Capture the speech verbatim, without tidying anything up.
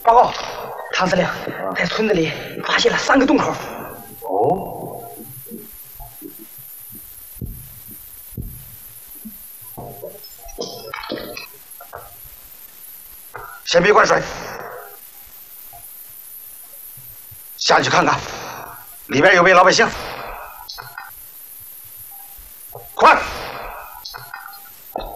报告，唐司令，在村子里发现了三个洞口。 哦。先别灌水，下去看看，里边有没有老百姓。